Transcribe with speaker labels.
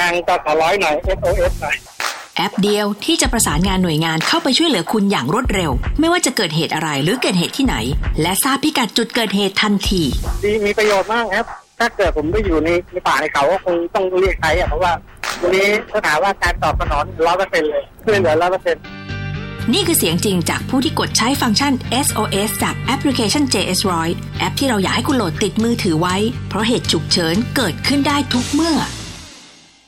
Speaker 1: างตสร้อยหน่อย SOS หน่อย
Speaker 2: แอปเดียวที่จะประสานงานหน่วยงานเข้าไปช่วยเหลือคุณอย่างรวดเร็วไม่ว่าจะเกิดเหตุอะไรหรือเกิดเหตุที่ไหนและทราบพิกัดจุดเกิดเหตุทันที
Speaker 1: มีประโยชน์มากครับถ้าเกิดผมไม่อยู่ในป่าในเขาก็คงต้องเรียกใช้เพราะว่าวันนี้ถ้าถามว่าการตอบสนอง 100% เลยช่วยเหลือ 100%
Speaker 2: นี่คือเสียงจริงจากผู้ที่กดใช้ฟังก์ชัน SOS จากแอปพลิเคชัน JS100 แอปที่เราอยากให้คุณโหลดติดมือถือไว้เพราะเหตุฉุกเฉินเกิดขึ้นได้ทุกเมื่อ